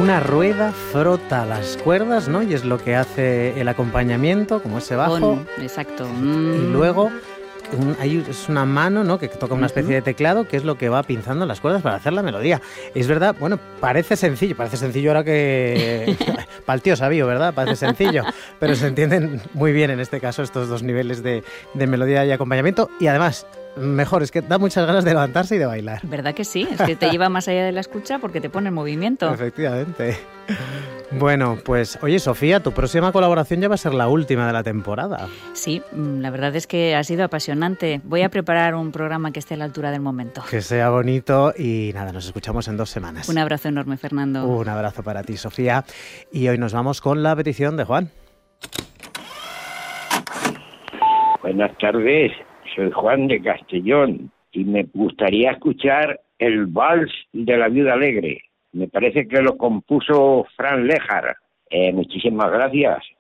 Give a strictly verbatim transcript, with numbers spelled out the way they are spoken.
una rueda frota las cuerdas, ¿no? Y es lo que hace el acompañamiento, como ese bajo. Con, exacto. Mm. Y luego un, hay, es una mano, ¿no? Que toca una especie de teclado, que es lo que va pinzando las cuerdas para hacer la melodía. Es verdad, bueno, parece sencillo, parece sencillo ahora que... para el tío sabio, ¿verdad? Parece sencillo, pero se entienden muy bien en este caso estos dos niveles de, de melodía y acompañamiento. Y además, mejor, es que da muchas ganas de levantarse y de bailar. ¿Verdad que sí? Es que te lleva más allá de la escucha porque te pone en movimiento. Efectivamente. Bueno, pues oye, Sofía, tu próxima colaboración ya va a ser la última de la temporada. Sí, la verdad es que ha sido apasionante. Voy a preparar un programa que esté a la altura del momento. Que sea bonito y nada, nos escuchamos en dos semanas. Un abrazo enorme, Fernando. Un abrazo para ti, Sofía. Y hoy nos vamos con la petición de Juan. Buenas tardes, soy Juan de Castellón y me gustaría escuchar el vals de la Viuda Alegre. Me parece que lo compuso Fran Léjar. Eh, muchísimas gracias.